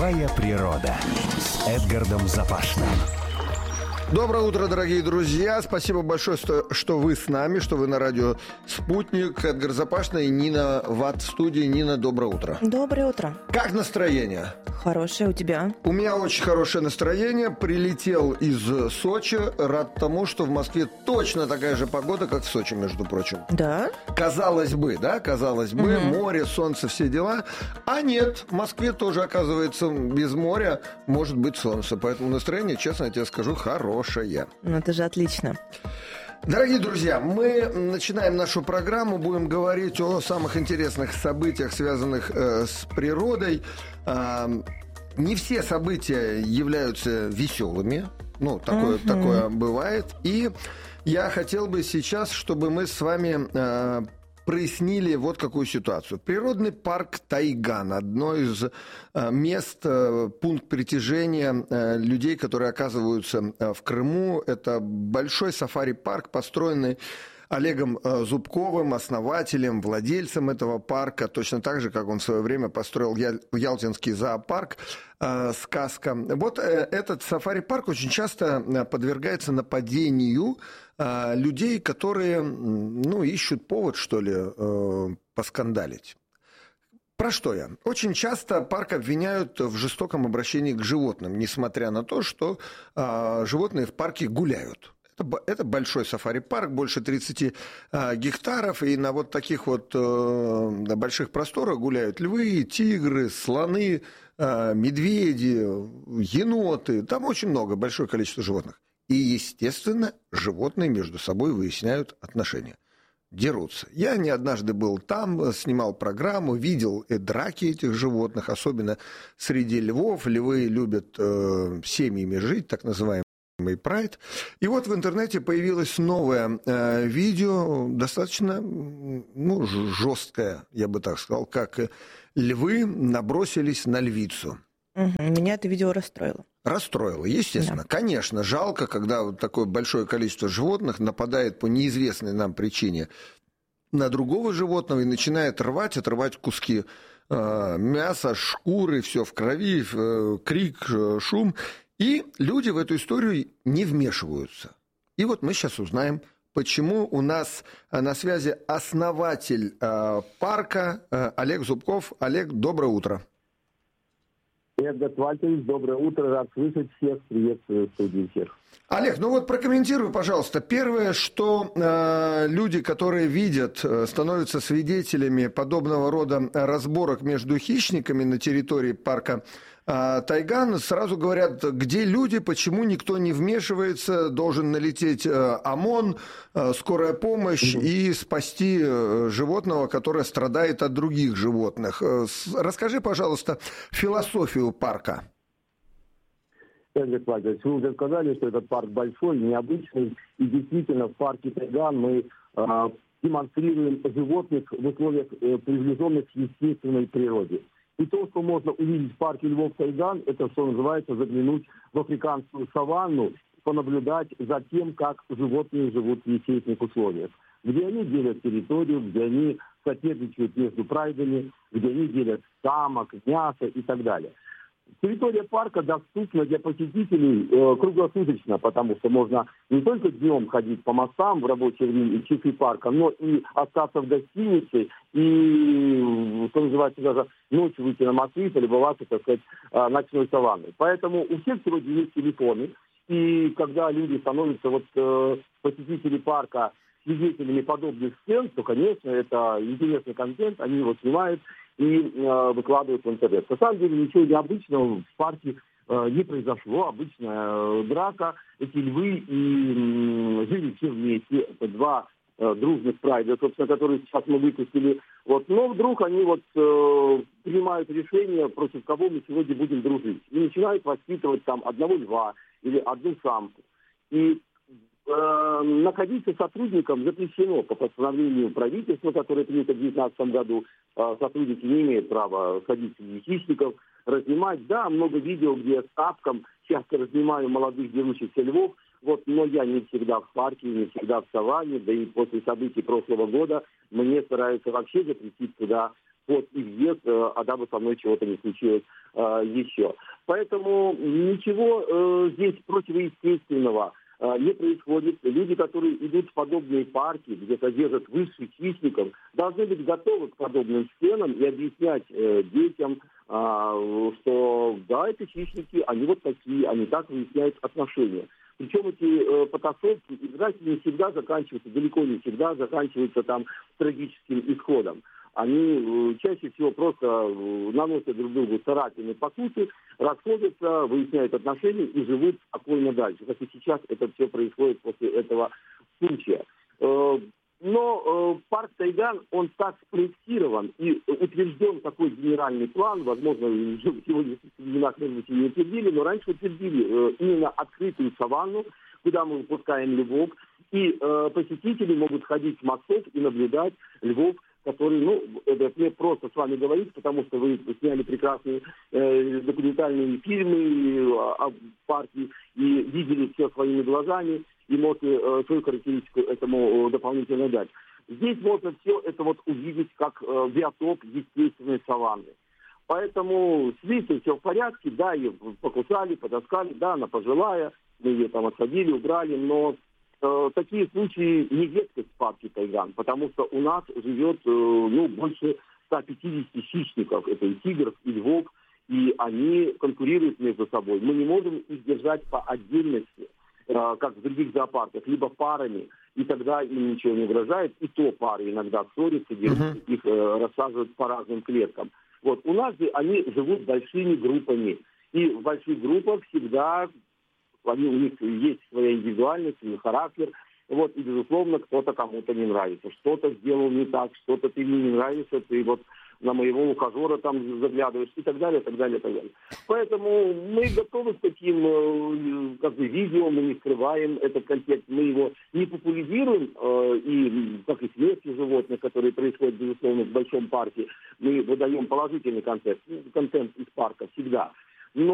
Живая природа с Эдгардом Запашным. Доброе утро, дорогие друзья. Спасибо большое, что вы с нами, что вы на радио «Спутник». Эдгар Запашный и Нина Ватт в студии. Нина, доброе утро. Доброе утро. Как настроение? Хорошее у тебя? У меня очень хорошее настроение. Прилетел из Сочи. Рад тому, что в Москве точно такая же погода, как в Сочи, между прочим. Да? Казалось бы, да? Казалось бы, море, солнце, все дела. А нет, в Москве тоже, оказывается, без моря может быть солнце. Поэтому настроение, честно я тебе скажу, хорошее. Ну, это же отлично. Дорогие друзья, мы начинаем нашу программу, будем говорить о самых интересных событиях, связанных с природой. Не все события являются веселыми, ну, такое бывает. И я хотел бы сейчас, чтобы мы с вами прояснили вот какую ситуацию. Природный парк Тайган – одно из мест, пункт притяжения людей, которые оказываются в Крыму. Это большой сафари-парк, построенный Олегом Зубковым, основателем, владельцем этого парка, точно так же, как он в свое время построил Ялтинский зоопарк «Сказка». Вот этот сафари-парк очень часто подвергается нападению людей, которые, ищут повод, что ли, поскандалить. Про что я? Очень часто парк обвиняют в жестоком обращении к животным, несмотря на то, что животные в парке гуляют. Это большой сафари-парк, больше 30 гектаров, и на вот таких вот больших просторах гуляют львы, тигры, слоны, медведи, еноты. Там очень много, большое количество животных. И, естественно, животные между собой выясняют отношения, дерутся. Я не однажды был там, снимал программу, видел драки этих животных, особенно среди львов. Львы любят семьями жить, так называемый прайд. И вот в интернете появилось новое видео, достаточно жесткое, я бы так сказал, как львы набросились на львицу. Меня это видео расстроило. Расстроило, естественно. Да. Конечно, жалко, когда вот такое большое количество животных нападает по неизвестной нам причине на другого животного и начинает отрывать куски мяса, шкуры, все в крови, крик, шум. И люди в эту историю не вмешиваются. И вот мы сейчас узнаем, почему у нас на связи основатель парка Олег Зубков. Олег, доброе утро. Эдгар Вальтович, доброе утро, рад слышать всех, приветствую студию всех. Олег, прокомментируй, пожалуйста. Первое, что люди, которые видят, становятся свидетелями подобного рода разборок между хищниками на территории парка Тайган, сразу говорят, где люди, почему никто не вмешивается, должен налететь ОМОН, скорая помощь и спасти животного, которое страдает от других животных. Расскажи, пожалуйста, философию парка. Эдгар Вальтович, вы уже сказали, что этот парк большой, необычный, и действительно в парке Тайган мы демонстрируем животных в условиях, приближенных к естественной природе. И то, что можно увидеть в парке Львов Тайган, это, что называется, заглянуть в африканскую саванну, понаблюдать за тем, как животные живут в естественных условиях. Где они делят территорию, где они соперничают между прайдами, где они делят самок, мясо и так далее. Территория парка доступна для посетителей круглосуточно, потому что можно не только днем ходить по мостам в рабочее время и часы парка, но и остаться в гостинице и, что называется, даже ночью выйти на мосты и полюбоваться, так сказать, ночной саванной. Поэтому у всех сегодня есть телефоны, и когда люди становятся, посетители парка, свидетелями подобных сцен, то, конечно, это интересный контент, они его снимают и выкладывают в интернет. На самом деле ничего необычного в парке не произошло. Обычная драка. Эти львы и жили все вместе. Это два дружных прайда, собственно, которые сейчас мы выпустили. Но вдруг они принимают решение, против кого мы сегодня будем дружить. И начинают воспитывать там одного льва или одну самку. И находиться сотрудникам запрещено по постановлению правительства, которое принято в 2019 году. Сотрудники не имеют права ходить среди хищников, разнимать. Да, много видео, где с тапком часто разнимаю молодых дерущихся львов. Но я не всегда в парке, не всегда в саванне, да и после событий прошлого года мне стараются вообще запретить туда вход и въезд, дабы со мной чего-то не случилось еще. Поэтому ничего здесь противоестественного не происходит. Люди, которые идут в подобные парки, где содержат высших хищников, должны быть готовы к подобным сценам и объяснять детям, что да, это хищники, они вот такие, они так выясняют отношения. Причем эти потасовки и драки не всегда заканчиваются, далеко не всегда заканчиваются там трагическим исходом. Они чаще всего просто наносят друг другу царапины, покусы, расходятся, выясняют отношения и живут спокойно дальше. Как и сейчас это все происходит после этого случая. Но парк Тайган, он так спроектирован и утвержден такой генеральный план, возможно, в сегодняшних временах, может быть, и не утвердили, но раньше утвердили именно открытую саванну, куда мы выпускаем львов, и посетители могут ходить с мостов и наблюдать львов, которые, это мне просто с вами говорить, потому что вы сняли прекрасные документальные фильмы о парке и видели все своими глазами, и можете свою характеристику этому дополнительно дать. Здесь можно все это вот увидеть как биотоп естественной саванны. Поэтому с Лисой все в порядке, да, ее покусали, потаскали, да, она пожилая, мы ее там отсадили, убрали, но такие случаи не редкость в парке Тайган, потому что у нас живет больше 150 хищников, это и тигров, и львов, и они конкурируют между собой. Мы не можем их держать по отдельности, как в других зоопарках, либо парами, и тогда им ничего не угрожает, и то пары иногда ссорятся, их рассаживают по разным клеткам. Вот у нас же они живут большими группами, и в больших группах всегда у них есть своя индивидуальность, свой характер. Вот, и, безусловно, кто-то кому-то не нравится. Что-то сделал не так, что-то ты мне не нравится, ты вот на моего ухажера там заглядываешь и так далее, так далее, так далее. Поэтому мы готовы к таким видео, мы не скрываем этот контекст, мы его не популяризируем, и как и смерти животных, которые происходят, безусловно, в большом парке, мы выдаем положительный контент из парка всегда.